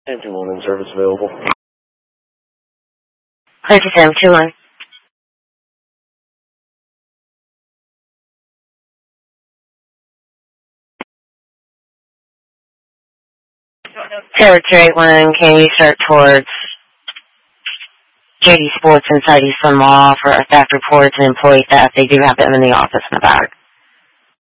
Engine 1 in service available. Clear to 721. Territory 81, can you start towards JD Sports inside Eastland Mall for a theft report and employee theft? They do have them in the office in the back.